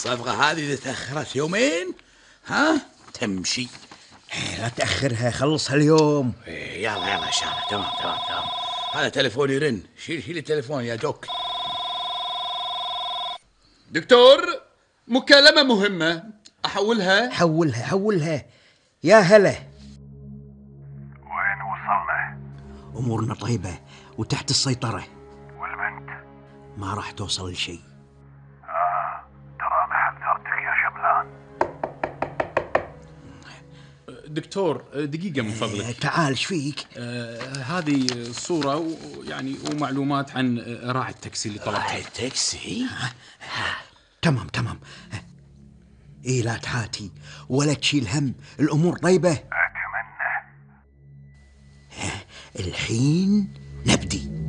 الصفقة هذه إذا تأخرت يومين ها تمشي. لا تأخرها، خلصها اليوم. يلا إن شاء الله. تمام. هذا تليفوني يرن. شيل التليفون يا دوك. دكتور، مكالمة مهمة. أحولها؟ حولها. يا هلا. وين وصلنا؟ أمورنا طيبة وتحت السيطرة. والبنت؟ ما راح توصل لشيء. ترى أنا حذرتك يا شملان. دكتور دقيقة من فضلك. تعال، ايش فيك؟ هذه صورة يعني ومعلومات عن راعي التاكسي اللي طلبته. راعي التاكسي؟ تمام. لا تحاتي ولا تشيل هم، الأمور طيبة. أتمنى. الحين نبدي.